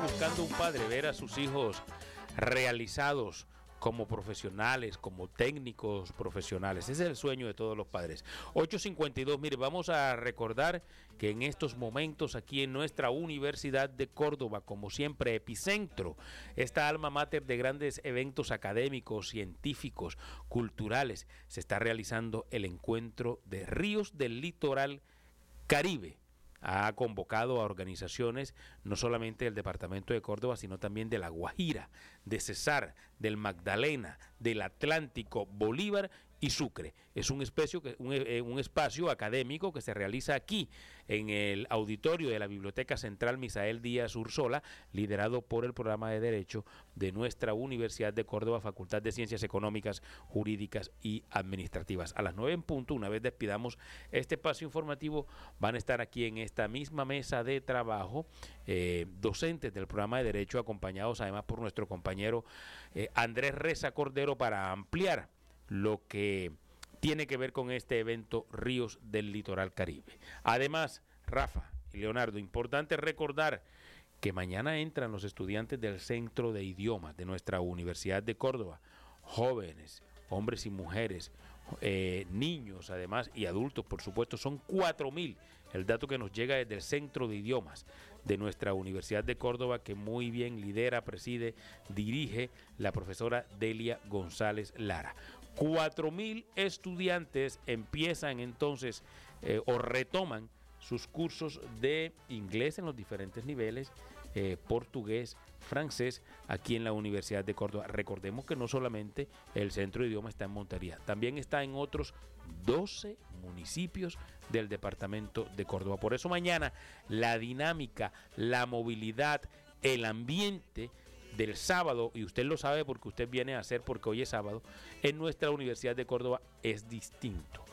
buscando un padre ver a sus hijos realizados como profesionales, como técnicos profesionales. Ese es el sueño de todos los padres. 8:52, mire, vamos a recordar que en estos momentos aquí en nuestra Universidad de Córdoba, como siempre, epicentro, esta alma mater de grandes eventos académicos, científicos, culturales, se está realizando el encuentro de Ríos del Litoral Caribe. Ha convocado a organizaciones no solamente del departamento de Córdoba, sino también de La Guajira, de Cesar, del Magdalena, del Atlántico, Bolívar y Sucre. Es un espacio académico que se realiza aquí en el auditorio de la Biblioteca Central Misael Díaz Ursola, liderado por el programa de Derecho de nuestra Universidad de Córdoba, Facultad de Ciencias Económicas, Jurídicas y Administrativas. A las 9 en punto, una vez despidamos este espacio informativo, van a estar aquí en esta misma mesa de trabajo docentes del programa de Derecho, acompañados además por nuestro compañero Andrés Reza Cordero, para ampliar lo que tiene que ver con este evento Ríos del Litoral Caribe. Además, Rafa y Leonardo, importante recordar que mañana entran los estudiantes del Centro de Idiomas de nuestra Universidad de Córdoba, jóvenes, hombres y mujeres, niños además y adultos, por supuesto, son 4.000 el dato que nos llega desde el Centro de Idiomas de nuestra Universidad de Córdoba, que muy bien lidera, preside, dirige la profesora Delia González Lara. 4.000 estudiantes empiezan entonces o retoman sus cursos de inglés en los diferentes niveles, portugués, francés, aquí en la Universidad de Córdoba. Recordemos que no solamente el Centro de Idiomas está en Montería, también está en otros 12 municipios del departamento de Córdoba. Por eso mañana la dinámica, la movilidad, el ambiente del sábado, y usted lo sabe porque usted viene a hacer, porque hoy es sábado, en nuestra Universidad de Córdoba es distinto.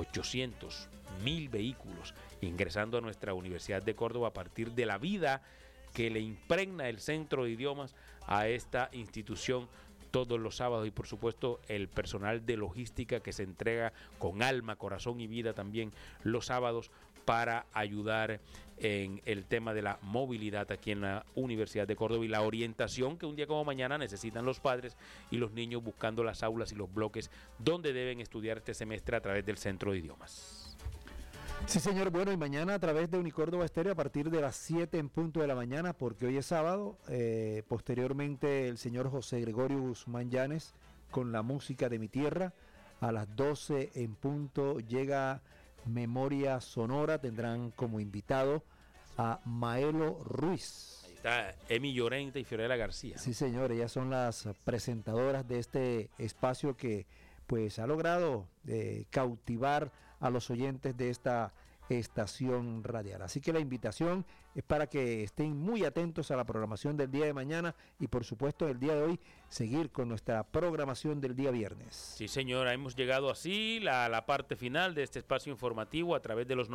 800.000 vehículos ingresando a nuestra Universidad de Córdoba a partir de la vida que le impregna el Centro de Idiomas a esta institución todos los sábados, y por supuesto el personal de logística que se entrega con alma, corazón y vida también los sábados para ayudar en el tema de la movilidad aquí en la Universidad de Córdoba y la orientación que un día como mañana necesitan los padres y los niños buscando las aulas y los bloques donde deben estudiar este semestre a través del Centro de Idiomas. Sí, señor. Bueno, y mañana a través de Unicórdoba Estéreo a partir de las 7 en punto de la mañana, porque hoy es sábado, posteriormente el señor José Gregorio Guzmán Llanes con la música de mi tierra. A las 12 en punto llega Memoria Sonora, tendrán como invitado a Maelo Ruiz. Ahí está Emi Llorente y Fiorella García. Sí, señor, ellas son las presentadoras de este espacio que pues ha logrado cautivar a los oyentes de esta estación radial. Así que la invitación es para que estén muy atentos a la programación del día de mañana y por supuesto el día de hoy seguir con nuestra programación del día viernes. Sí, señora, hemos llegado así a la parte final de este espacio informativo a través de los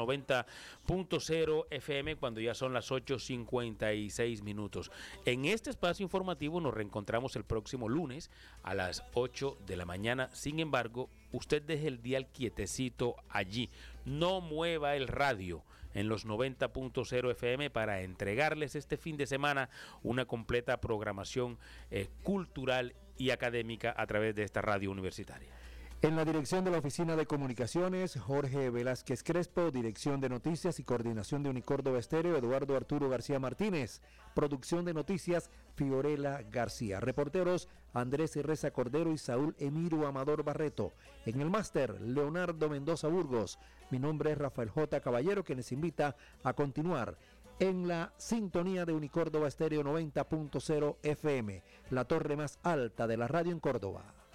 90.0 FM cuando ya son las 8:56 minutos. En este espacio informativo nos reencontramos el próximo lunes a las 8 de la mañana. Sin embargo, usted deje el dial quietecito allí, no mueva el radio en los 90.0 FM para entregarles este fin de semana una completa programación cultural y académica a través de esta radio universitaria. En la dirección de la Oficina de Comunicaciones, Jorge Velázquez Crespo, dirección de noticias y coordinación de Unicórdoba Estéreo, Eduardo Arturo García Martínez, producción de noticias, Fiorella García, reporteros, Andrés Reza Cordero y Saúl Emiro Amador Barreto, en el máster, Leonardo Mendoza Burgos. Mi nombre es Rafael J. Caballero, que les invita a continuar en la sintonía de Unicórdoba Estéreo 90.0 FM, la torre más alta de la radio en Córdoba.